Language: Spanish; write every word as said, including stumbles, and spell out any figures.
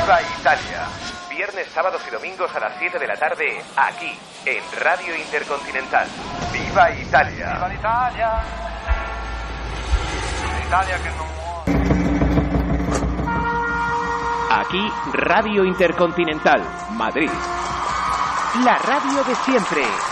Viva Italia. Viernes, sábados y domingos a las siete de la tarde, aquí, en Radio Intercontinental. Viva Italia. Viva l'Italia. L'Italia que no Aquí, Radio Intercontinental, Madrid. La radio de siempre.